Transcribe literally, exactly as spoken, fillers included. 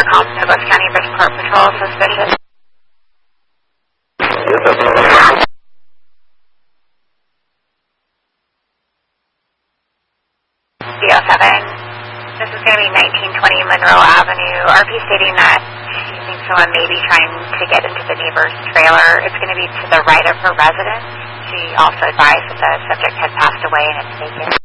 Call Douglas County Bridgeport Patrol, suspicious. D O seven. This is going to be nineteen twenty Monroe Avenue. R P stating that she thinks someone may be trying to get into the neighbor's trailer. It's going to be to the right of her residence. She also advised that the subject had passed away and it's vacant.